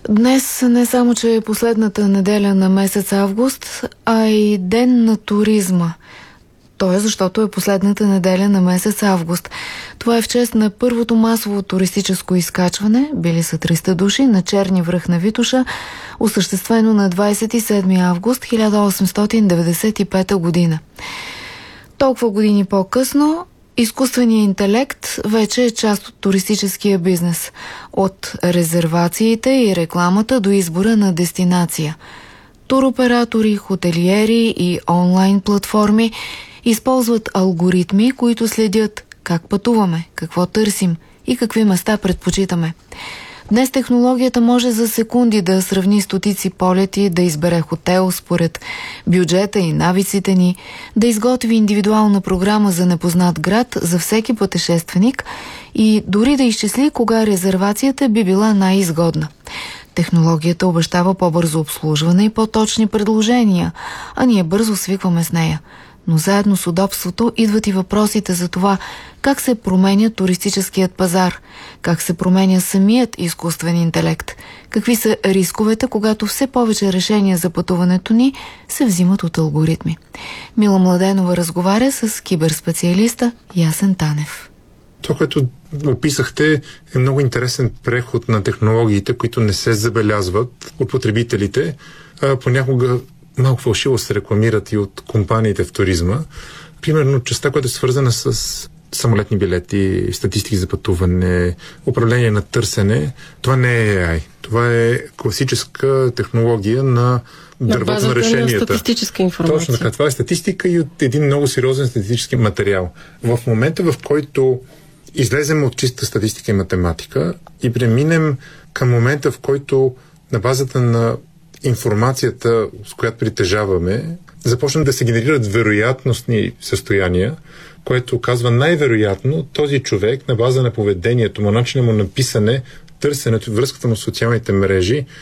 Днес не само, че е последната неделя на месец август, а и ден на туризма. То е защото е последната неделя на месец август. Това е в чест на първото масово туристическо изкачване, били са 300 души, на Черни връх на Витоша, осъществено на 27 август 1895 година. Толкова години по-късно изкуственият интелект вече е част от туристическия бизнес. От резервациите и рекламата до избора на дестинация. Туроператори, хотелиери и онлайн платформи използват алгоритми, които следят как пътуваме, какво търсим и какви места предпочитаме. Днес технологията може за секунди да сравни стотици полети, да избере хотел според бюджета и навиците ни, да изготви индивидуална програма за непознат град за всеки пътешественик и дори да изчисли кога резервацията би била най-изгодна. Технологията обещава по-бързо обслужване и по-точни предложения, а ние бързо свикваме с нея. Но заедно с удобството идват и въпросите за това как се променя туристическият пазар, как се променя самият изкуствен интелект, какви са рисковете, когато все повече решения за пътуването ни се взимат от алгоритми. Мила Младенова разговаря с киберспециалиста Ясен Танев. Това, което описахте, е много интересен преход на технологиите, които не се забелязват от потребителите. Понякога малко фалшиво се рекламират и от компаниите в туризма. Примерно, частта, която е свързана с самолетни билети, статистики за пътуване, управление на търсене, това не е AI. Това е класическа технология на дървото на решенията. На статистическа информация. Точно така. Това е статистика и от един много сериозен статистически материал. В момента, в който излезем от чиста статистика и математика и преминем към момента, в който на базата на информацията, с която притежаваме, започнат да се генерират вероятностни състояния, което казва най-вероятно този човек на база на поведението му, начина му на писане, търсенето, връзката му с социалните мрежи